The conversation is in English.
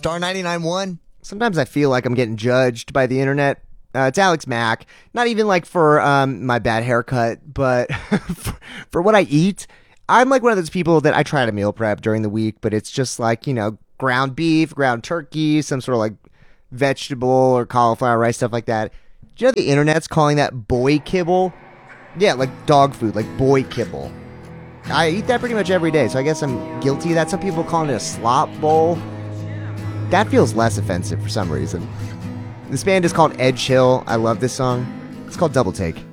Star 99.1. Sometimes I feel like I'm getting judged by the internet. It's Alex Mack. Not even like for my bad haircut, but for what I eat. I'm like one of those people that I try to meal prep during the week, but it's just like, ground beef, ground turkey, some sort of like vegetable or cauliflower rice, stuff like that. Do you know the internet's calling that boy kibble? Yeah, like dog food, like boy kibble. I eat that pretty much every day, so I guess I'm guilty of that. Some people calling it a slop bowl. That feels less offensive for some reason. This band is called Edge Hill. I love this song. It's called Double Take.